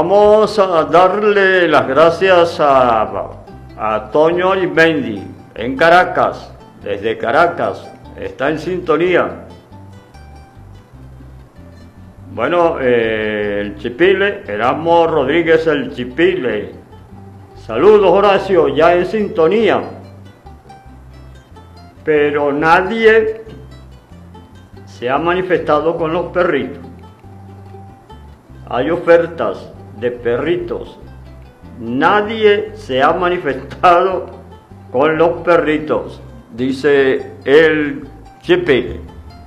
vamos a darle las gracias a Toño Arismendi en Caracas, desde Caracas, está en sintonía. Bueno, el Chipile, Erasmo Rodríguez el Chipile. Saludos, Horacio, ya en sintonía. Pero nadie se ha manifestado con los perritos. Hay ofertas de perritos. Nadie se ha manifestado con los perritos, dice el Chipile.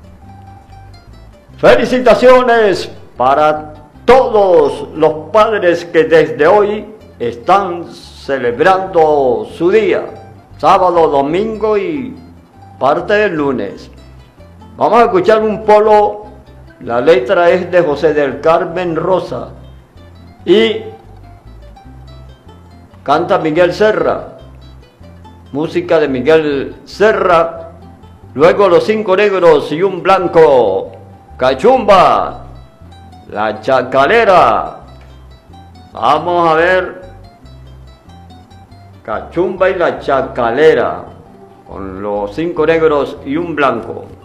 Felicitaciones para todos los padres que desde hoy están celebrando su día, sábado, domingo y parte del lunes. Vamos a escuchar un polo, la letra es de José del Carmen Rosa y canta Miguel Serra, música de Miguel Serra, luego Los Cinco Negros y un Blanco, Cachumba, La Chacalera. Vamos a ver Cachumba y La Chacalera con Los Cinco Negros y un Blanco.